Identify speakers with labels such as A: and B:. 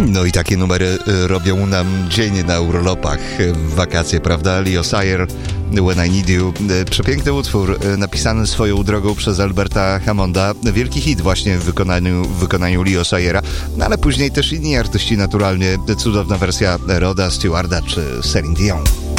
A: No i takie numery robią nam dzień na urlopach, w wakacje, prawda? Leo Sayer, When I Need You. Przepiękny utwór, napisany swoją drogą przez Alberta Hammonda. Wielki hit właśnie w wykonaniu Leo Sayera, no ale później też inni artyści naturalnie. Cudowna wersja Roda Stewarda czy Celine Dion.